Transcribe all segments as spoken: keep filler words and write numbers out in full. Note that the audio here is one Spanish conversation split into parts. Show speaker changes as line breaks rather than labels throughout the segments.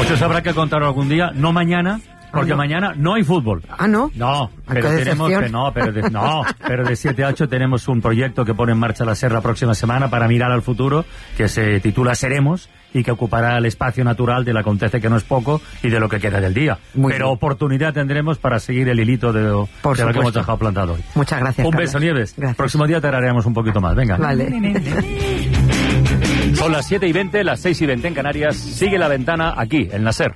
Eso habrá que contarlo algún día, no mañana, porque ah, no. mañana no hay fútbol.
Ah, ¿no?
No, pero tenemos que no, pero de, no, pero de siete a ocho tenemos un proyecto que pone en marcha la SER la próxima semana para mirar al futuro, que se titula Seremos, y que ocupará el espacio natural del acontece que no es poco y de lo que queda del día. Muy pero bien. Oportunidad tendremos para seguir el hilito de, de lo que hemos dejado plantado hoy.
Muchas gracias,
Un
Carlos.
beso, Nieves.
Gracias.
Próximo día te haremos un poquito más. Venga.
Vale.
Son las siete y veinte, las seis y veinte en Canarias. Sigue La Ventana aquí, en la SER.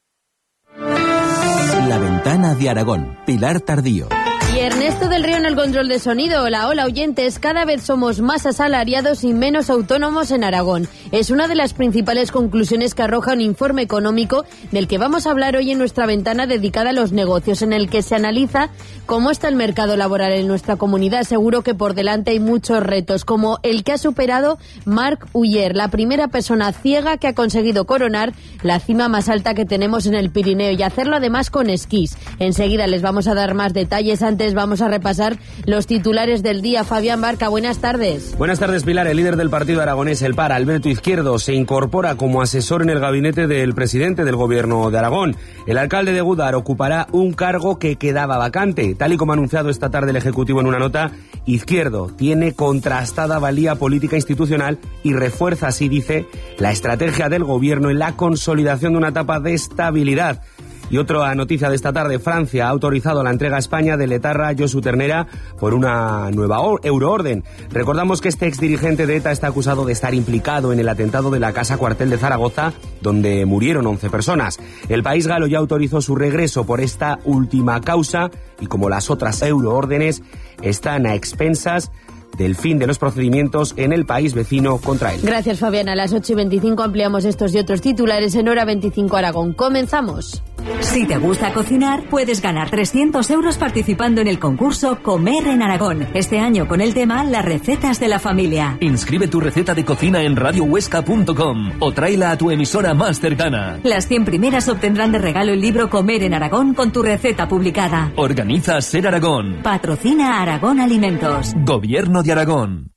La Ventana de Aragón, Pilar Tardío.
Y Ernesto del Río en el control de sonido. Hola, hola oyentes, cada vez somos más asalariados y menos autónomos en Aragón. Es una de las principales conclusiones que arroja un informe económico del que vamos a hablar hoy en nuestra ventana dedicada a los negocios, en el que se analiza cómo está el mercado laboral en nuestra comunidad. Seguro que por delante hay muchos retos, como el que ha superado Marc Uller, la primera persona ciega que ha conseguido coronar la cima más alta que tenemos en el Pirineo, y hacerlo además con esquís. Enseguida les vamos a dar más detalles. Antes vamos a repasar los titulares del día. Fabián Barca, buenas tardes.
Buenas tardes, Pilar. El líder del partido aragonés, el P A R, Alberto Izquierdo, se incorpora como asesor en el gabinete del presidente del gobierno de Aragón. El alcalde de Gúdar ocupará un cargo que quedaba vacante. Tal y como ha anunciado esta tarde el Ejecutivo en una nota, Izquierdo tiene contrastada valía política institucional y refuerza, así dice, la estrategia del gobierno en la consolidación de una etapa de estabilidad. Y otra noticia de esta tarde: Francia ha autorizado la entrega a España del etarra Josu Ternera por una nueva euroorden. Recordamos que este exdirigente de ETA está acusado de estar implicado en el atentado de la Casa Cuartel de Zaragoza, donde murieron once personas. El país galo ya autorizó su regreso por esta última causa, y como las otras euroórdenes, están a expensas del fin de los procedimientos en el país vecino contra él.
Gracias, Fabián. A las ocho y veinticinco ampliamos estos y otros titulares en Hora veinticinco Aragón. Comenzamos.
Si te gusta cocinar, puedes ganar trescientos euros participando en el concurso Comer en Aragón. Este año con el tema Las recetas de la familia.
Inscribe tu receta de cocina en radio huesca punto com o tráela a tu emisora más cercana.
Las cien primeras obtendrán de regalo el libro Comer en Aragón con tu receta publicada.
Organiza SER Aragón.
Patrocina Aragón Alimentos.
Gobierno de Aragón.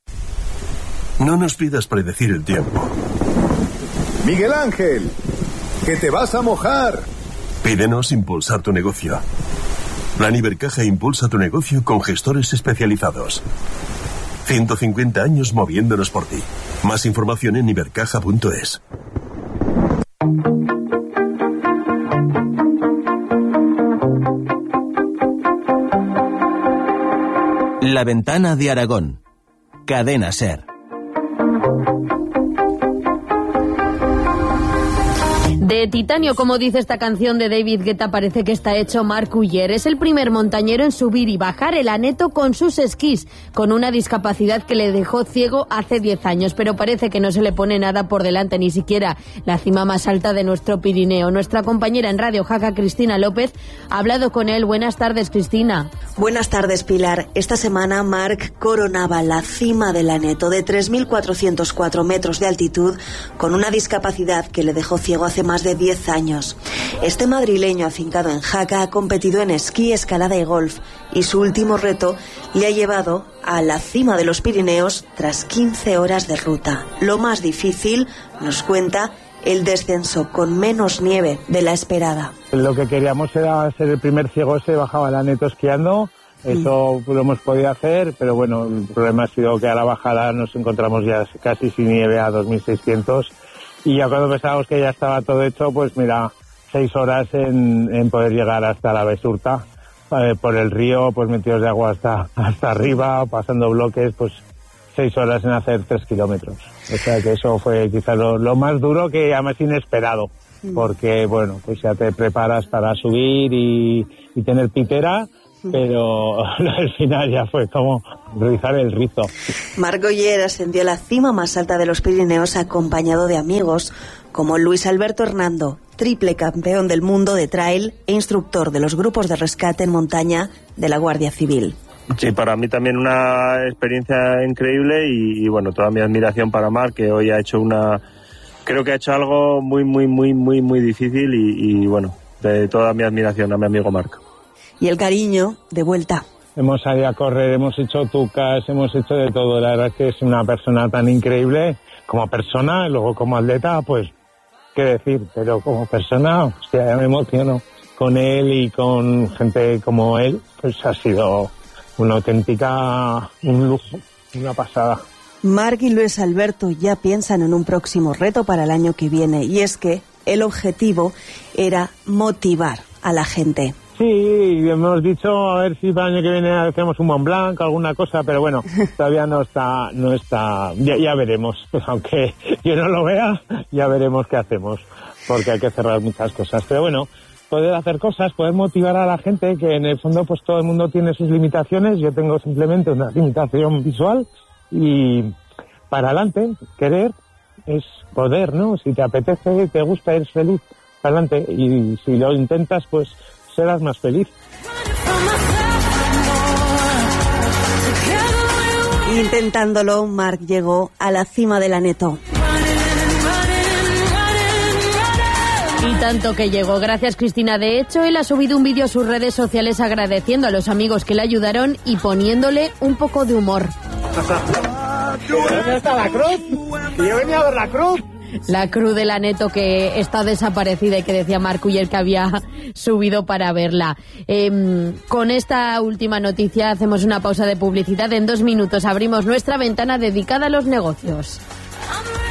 No nos pidas predecir el tiempo.
Miguel Ángel, que te vas a mojar.
Pídenos impulsar tu negocio. Plan Ibercaja impulsa tu negocio con gestores especializados. ciento cincuenta años moviéndonos por ti. Más información en ibercaja punto es.
La Ventana de Aragón. Cadena SER.
De titanio, como dice esta canción de David Guetta, parece que está hecho Marc Uller. Es el primer montañero en subir y bajar el Aneto con sus esquís, con una discapacidad que le dejó ciego hace diez años, pero parece que no se le pone nada por delante, ni siquiera la cima más alta de nuestro Pirineo. Nuestra compañera en Radio Jaca, Cristina López, ha hablado con él. Buenas tardes, Cristina.
Buenas tardes, Pilar. Esta semana Marc coronaba la cima del Aneto de tres mil cuatrocientos cuatro metros de altitud con una discapacidad que le dejó ciego hace más de diez años. Este madrileño afincado en Jaca ha competido en esquí, escalada y golf, y su último reto le ha llevado a la cima de los Pirineos tras quince horas de ruta. Lo más difícil, nos cuenta, el descenso con menos nieve de la esperada.
Lo que queríamos era ser el primer ciego ese, bajaba el Aneto esquiando. Eso lo hemos podido hacer, pero bueno, el problema ha sido que a la bajada nos encontramos ya casi sin nieve a dos mil seiscientos. Y ya cuando pensábamos que ya estaba todo hecho, pues mira, seis horas en, en poder llegar hasta la Besurta, eh, por el río, pues metidos de agua hasta, hasta arriba, pasando bloques, pues seis horas en hacer tres kilómetros. O sea que eso fue quizás lo, lo más duro, que además inesperado, porque bueno, pues ya te preparas para subir y, y tener pitera, pero al final ya fue como rizar el rizo.
Marc Uller ascendió a la cima más alta de los Pirineos acompañado de amigos como Luis Alberto Hernando, triple campeón del mundo de trail e instructor de los grupos de rescate en montaña de la Guardia Civil.
Sí, para mí también una experiencia increíble y, y bueno, toda mi admiración para Marc, que hoy ha hecho una... Creo que ha hecho algo muy, muy, muy, muy, muy difícil y, y bueno, de toda mi admiración a mi amigo Marc.
Y el cariño de vuelta.
Hemos salido a correr, hemos hecho tucas, hemos hecho de todo. La verdad es que es una persona tan increíble como persona, y luego como atleta, pues qué decir, pero como persona, hostia, ya me emociono con él y con gente como él, pues ha sido una auténtica, un lujo, una pasada.
Marc y Luis Alberto ya piensan en un próximo reto para el año que viene, y es que el objetivo era motivar a la gente.
Sí, hemos dicho a ver si para el año que viene hacemos un Mont Blanc, alguna cosa, pero bueno, todavía no está, no está, ya, ya veremos, pues aunque yo no lo vea, ya veremos qué hacemos, porque hay que cerrar muchas cosas, pero bueno, poder hacer cosas, poder motivar a la gente, que en el fondo pues todo el mundo tiene sus limitaciones, yo tengo simplemente una limitación visual, y para adelante, querer es poder, ¿no? Si te apetece, te gusta, eres feliz, para adelante, y si lo intentas, pues serás más feliz.
Intentándolo, Marc llegó a la cima del Aneto.
Y tanto que llegó, gracias Cristina. De hecho, él ha subido un vídeo a sus redes sociales agradeciendo a los amigos que le ayudaron y poniéndole un poco de humor.
¿Dónde está la cruz? Que yo venía a ver la cruz.
La cruz del Aneto, que está desaparecida y que decía Marc Uller que había subido para verla. Eh, con esta última noticia hacemos una pausa de publicidad. En dos minutos abrimos nuestra ventana dedicada a los negocios.